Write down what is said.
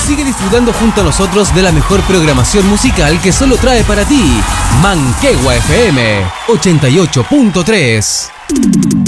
Sigue disfrutando junto a nosotros de la mejor programación musical que solo trae para ti Manquehue FM 88.3.